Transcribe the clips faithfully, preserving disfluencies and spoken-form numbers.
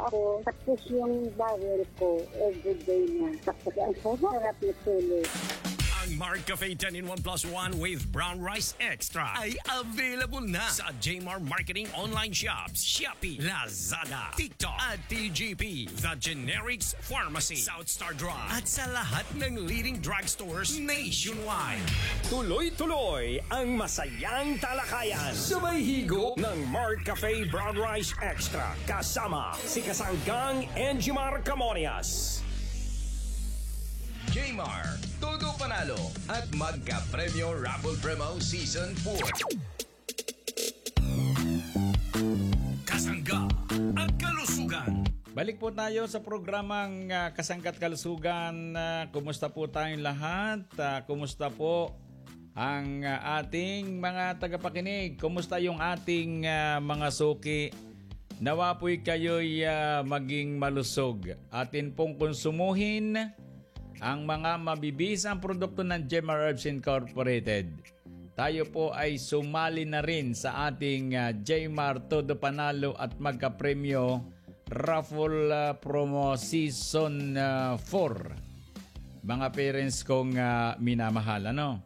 ako. Tapos yung bawal ko, everyday na. Tapos ang sarap na tuloy. Ang Mark Cafe ten in one plus one with Brown Rice Extra ay available na sa Jmar Marketing Online Shops, Shopee, Lazada, TikTok at T G P, The Generics Pharmacy, South Star Drug at sa lahat ng leading drugstores nationwide. Tuloy-tuloy ang masayang talakayan sa may higo ng Mark Cafe Brown Rice Extra kasama si Kasanggang Enjimar Camonias. Jmar, todo panalo at magka-premyo Raffle Premo Season four. Kasangga at Kalusugan. Balik po tayo sa programang uh, Kasangga at Kalusugan. Uh, kumusta po tayong lahat? Uh, kumusta po ang uh, ating mga tagapakinig? Kumusta yung ating uh, mga suki? Nawa po'y kayo'y uh, maging malusog. Atin pong konsumuhin ang mga mabibisang produkto ng Jmar Herbs Incorporated. Tayo po ay sumali na rin sa ating uh, Jmar Todo Panalo at Magka-Premyo Raffle uh, Promo Season uh, four. Mga parents kong uh, minamahal, ano?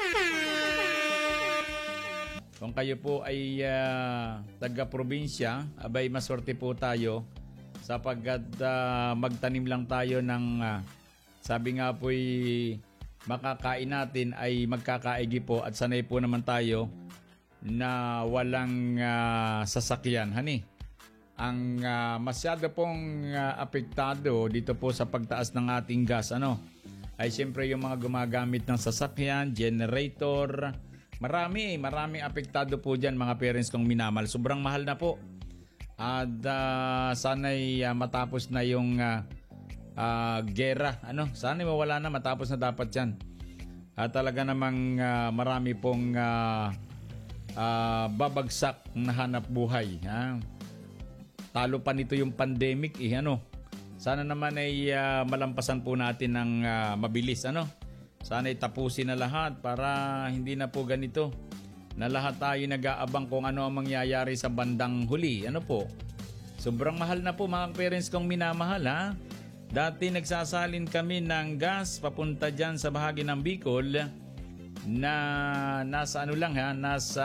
Kung kayo po ay uh, taga-probinsya, abay maswerte po tayo sapagkat uh, magtanim lang tayo ng uh, sabi nga po'y makakain natin ay magkakaigi po at sanay po naman tayo na walang uh, sasakyan. Hani, ang uh, masyado pong uh, apektado dito po sa pagtaas ng ating gas, ano, ay siyempre yung mga gumagamit ng sasakyan, generator. Marami, maraming apektado po dyan mga parents kong minamahal. Sobrang mahal na po. At uh, sana'y uh, matapos na yung Uh, Uh, gera, ano, sana mawala na, matapos na dapat yan. At uh, talaga namang uh, marami pong uh, uh, babagsak na hanap buhay. Ha? Talo pa nito yung pandemic, eh, ano. Sana naman ay uh, malampasan po natin ng uh, mabilis, ano. Sana ay tapusin na lahat para hindi na po ganito. Na lahat tayo nag-aabang kung ano ang mangyayari sa bandang huli, ano po. Sobrang mahal na po mga parents kong minamahal, ha. Dati nagsasalin kami ng gas papunta dyan sa bahagi ng Bicol na nasa ano lang ha, nasa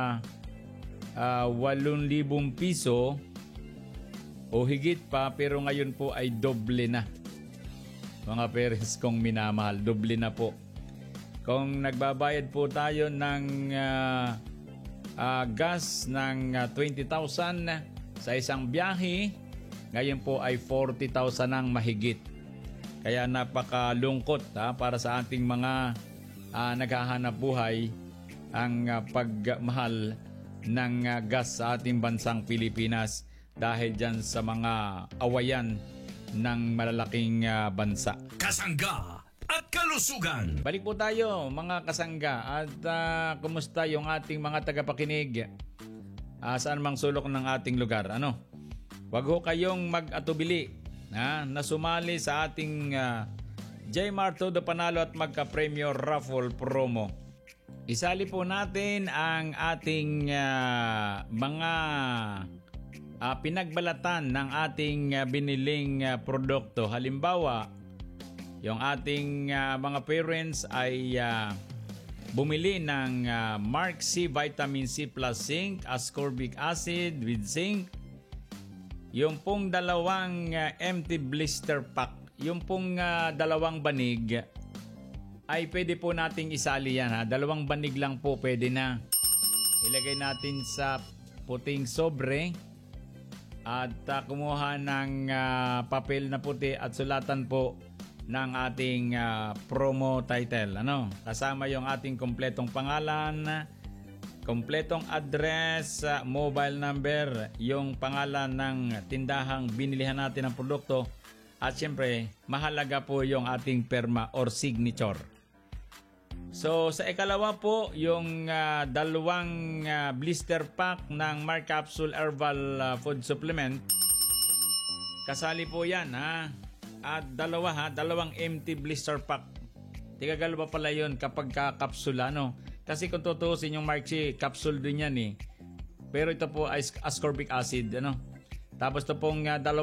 uh, walong libong piso o higit pa, pero ngayon po ay doble na. Mga parents kong minamahal, doble na po. Kung nagbabayad po tayo ng uh, uh, gas ng uh, twenty thousand sa isang biyahe, ngayon po ay forty thousand ang mahigit. Kaya napakalungkot ha, para sa ating mga uh, naghahanap buhay ang uh, pagmahal ng uh, gas sa ating bansang Pilipinas dahil dyan sa mga awayan ng malalaking uh, bansa. Kasangga at Kalusugan. Balik po tayo mga kasangga at uh, kumusta yung ating mga tagapakinig uh, saan mang sulok ng ating lugar, ano? Wag ho kayong mag-atubili na, na sumali sa ating uh, Jmar Todo Panalo at Magka-Premyo Raffle Promo. Isali po natin ang ating uh, mga uh, pinagbalatan ng ating uh, biniling uh, produkto. Halimbawa, yung ating uh, mga parents ay uh, bumili ng uh, Mark C Vitamin C Plus Zinc, ascorbic acid with zinc. Yung pong dalawang uh, empty blister pack, yung pong uh, dalawang banig, ay pwede po nating isali yan ha. Dalawang banig lang po pwede na. Ilagay natin sa puting sobre at uh, kumuha ng uh, papel na puti at sulatan po ng ating uh, promo title. Ano? Kasama yung ating kompletong pangalan, kompletong address, uh, mobile number, yung pangalan ng tindahang binilihan natin ng produkto at syempre mahalaga po yung ating perma or signature. So sa ikalawa po yung uh, dalawang uh, blister pack ng Mark Capsule Herbal uh, Food Supplement. Kasali po yan ha. At dalawa ha, dalawang empty blister pack. Tigagalawa pala yun kapag kakapsula, no? Kasi kung tutusin yung Mark C, capsule din yan eh. Pero ito po ay ascorbic acid, ano? Tapos ito pong uh,